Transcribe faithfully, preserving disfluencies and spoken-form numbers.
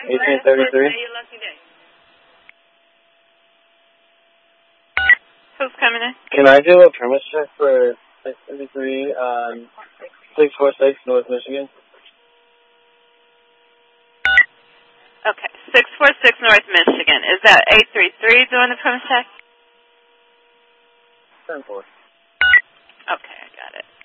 eighteen thirty-three. Who's coming in? Can I do a premise check for six thirty-three, um, six forty-six North Michigan? Okay, six forty-six North Michigan. Is that eight three three doing the premise check? ten four. Okay.